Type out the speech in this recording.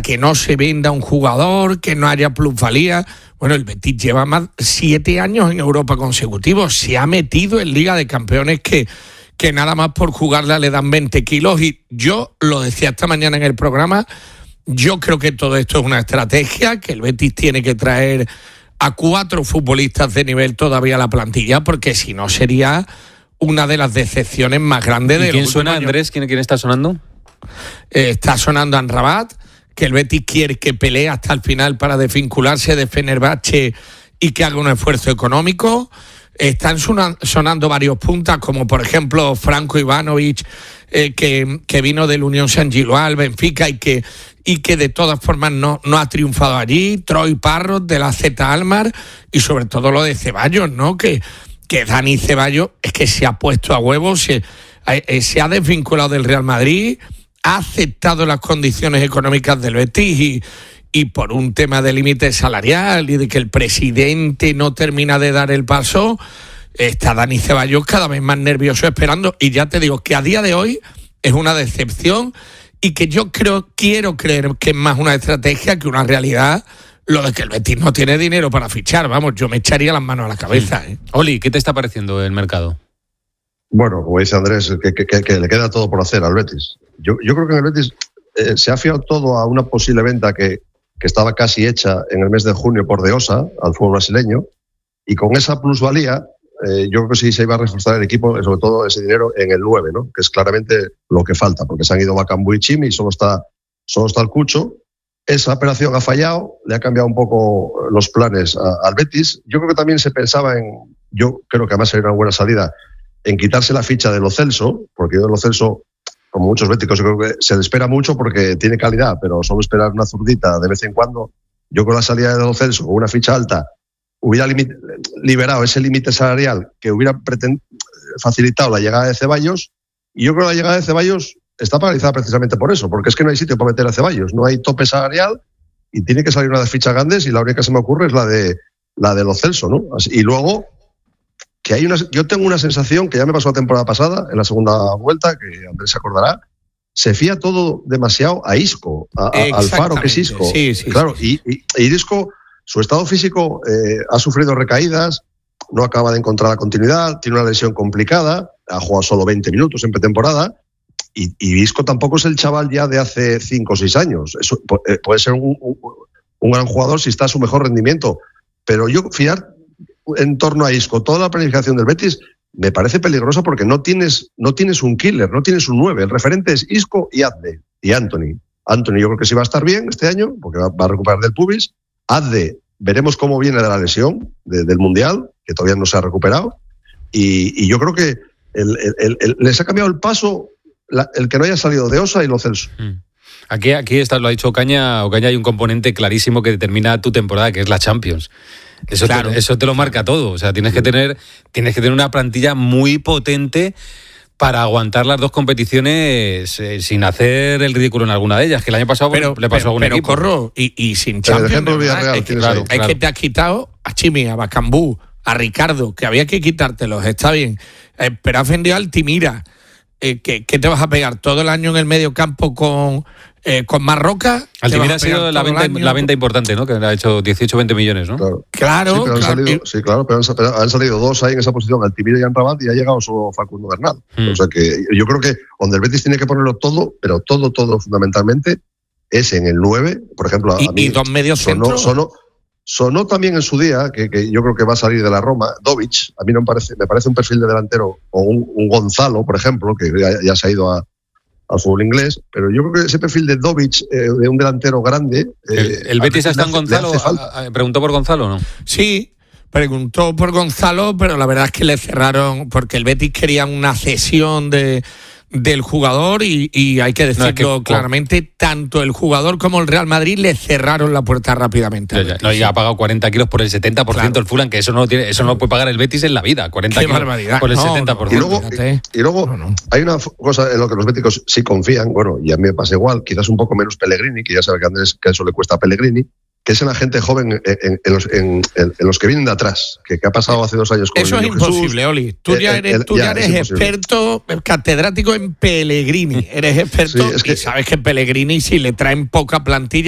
que no se venda un jugador, que no haya plusvalía. Bueno, el Betis lleva más 7 años en Europa consecutivos, se ha metido en Liga de Campeones que nada más por jugarla le dan 20 kilos, y yo lo decía esta mañana en el programa, yo creo que todo esto es una estrategia, que el Betis tiene que traer a 4 futbolistas de nivel todavía a la plantilla, porque si no sería una de las decepciones más grandes de ¿Quién suena, Andrés? ¿Quién está sonando? Está sonando Amrabat, que el Betis quiere que pelee hasta el final para desvincularse de Fenerbahce y que haga un esfuerzo económico. Están sonando varios puntas, como por ejemplo Franco Ivanovic, que vino del Unión Saint-Gilloise al Benfica y que de todas formas no ha triunfado allí. Troy Parrott de la Z Almar, y sobre todo lo de Ceballos, ¿no? Que Dani Ceballos es que se ha puesto a huevos, se ha desvinculado del Real Madrid, ha aceptado las condiciones económicas del Betis y por un tema de límite salarial y de que el presidente no termina de dar el paso, está Dani Ceballos cada vez más nervioso esperando. Y ya te digo que a día de hoy es una decepción y que yo quiero creer que es más una estrategia que una realidad, lo de que el Betis no tiene dinero para fichar. Vamos, yo me echaría las manos a la cabeza. Oli, ¿qué te está pareciendo el mercado? Bueno, como dice Andrés, que le queda todo por hacer al Betis. Yo creo que en el Betis se ha fiado todo a una posible venta que estaba casi hecha en el mes de junio por Deosa al fútbol brasileño, y con esa plusvalía yo creo que sí se iba a reforzar el equipo, sobre todo ese dinero en el 9, ¿no? Que es claramente lo que falta, porque se han ido Bakambu y Chimi y solo está el Cucho. Esa operación ha fallado, le ha cambiado un poco los planes al Betis. Yo creo que también se pensaba yo creo que además sería una buena salida, en quitarse la ficha de Lo Celso, porque yo de Lo Celso, como muchos béticos, yo creo que se le espera mucho porque tiene calidad, pero solo esperar una zurdita de vez en cuando. Yo con la salida de Lo Celso, con una ficha alta, hubiera liberado ese límite salarial que hubiera facilitado la llegada de Ceballos, y yo creo que la llegada de Ceballos está paralizada precisamente por eso, porque es que no hay sitio para meter a Ceballos, no hay tope salarial y tiene que salir una de fichas grandes, y la única que se me ocurre es la de Lo Celso, ¿no? Y luego que yo tengo una sensación que ya me pasó la temporada pasada, en la segunda vuelta, que Andrés se acordará, se fía todo demasiado a Isco, al Faro, que es Isco. Sí, claro, sí. Y Isco, su estado físico ha sufrido recaídas, no acaba de encontrar la continuidad, tiene una lesión complicada, ha jugado solo 20 minutos en pretemporada, y Isco tampoco es el chaval ya de hace 5 o 6 años. Eso, puede ser un gran jugador si está a su mejor rendimiento, pero yo fiar en torno a Isco toda la planificación del Betis me parece peligrosa, porque no tienes un killer, no tienes un 9. El referente es Isco y Adde y Anthony. Anthony yo creo que sí va a estar bien este año, porque va a recuperar del pubis. Adde, veremos cómo viene de la lesión del Mundial, que todavía no se ha recuperado, y yo creo que les ha cambiado el paso el que no haya salido de Osa y Lo Celso. Aquí lo ha dicho Ocaña, hay un componente clarísimo que determina tu temporada, que es la Champions. Eso, claro, eso te lo marca todo. O sea, tienes que tener una plantilla muy potente para aguantar las dos competiciones sin hacer el ridículo en alguna de ellas, que el año pasado le pasó a algún equipo. Corro, y sin Champions, es que te has quitado a Chimi, a Bakambu, a Ricardo, que había que quitártelos, está bien, pero has vendido a Altimira. ¿Qué te vas a pegar todo el año en el medio campo con Marroca? Altimira ha sido la venta importante, ¿no? Que ha hecho 18-20 millones, ¿no? Claro. Sí, pero han salido 2 ahí en esa posición, Altimira y Amrabat, y ha llegado solo Facundo Bernal. O sea que yo creo que donde el Betis tiene que ponerlo todo, pero todo fundamentalmente, es en el 9, por ejemplo. Y dos medios centros. Sonó también en su día, que yo creo que va a salir de la Roma, Dovic. A mí no me parece un perfil de delantero, o un Gonzalo, por ejemplo, que ya se ha ido al fútbol inglés, pero yo creo que ese perfil de Dovic, de un delantero grande... ¿El Betis está en Gonzalo? ¿Preguntó por Gonzalo o no? Sí, preguntó por Gonzalo, pero la verdad es que le cerraron, porque el Betis quería una cesión del jugador y hay que decirlo claramente, tanto el jugador como el Real Madrid le cerraron la puerta rápidamente. Y ha pagado 40 kilos por el 70% el Fulham, que eso no puede pagar el Betis en la vida, 40 kilos por el 70%. Y luego hay una cosa en lo que los béticos sí confían, bueno, y a mí me pasa igual, quizás un poco menos Pellegrini, que ya sabe que a Andrés que eso le cuesta a Pellegrini, que es en la gente joven, en los que vienen de atrás, que ha pasado hace 2 años con eso es imposible, Jesús. Oli. Tú ya eres experto, catedrático en Pellegrini. Eres experto y sabes que Pellegrini, si le traen poca plantilla,